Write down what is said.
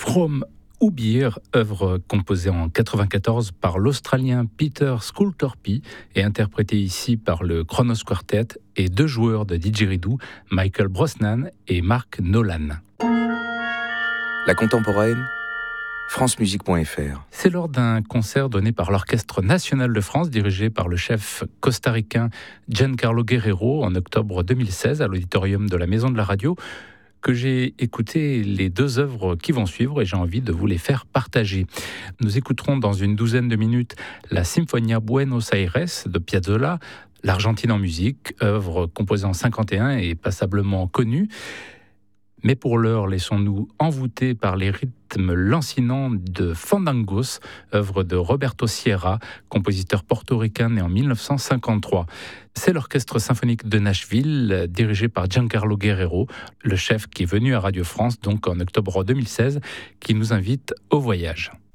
From Oublier, œuvre composée en 1994 par l'Australien Peter Scultorpy et interprétée ici par le Kronos Quartet et deux joueurs de didgeridoo, Michael Brosnan et Mark Nolan. La contemporaine, francemusique.fr. C'est lors d'un concert donné par l'Orchestre national de France, dirigé par le chef costaricain Giancarlo Guerrero en octobre 2016 à l'auditorium de la Maison de la Radio, que j'ai écouté les deux œuvres qui vont suivre et j'ai envie de vous les faire partager. Nous écouterons dans une douzaine de minutes la Sinfonia Buenos Aires de Piazzolla, l'Argentine en musique, œuvre composée en 1951 et passablement connue. Mais pour l'heure, laissons-nous envoûter par les rythmes lancinants de Fandangos, œuvre de Roberto Sierra, compositeur portoricain né en 1953. C'est l'Orchestre symphonique de Nashville, dirigé par Giancarlo Guerrero, le chef qui est venu à Radio France donc en octobre 2016, qui nous invite au voyage.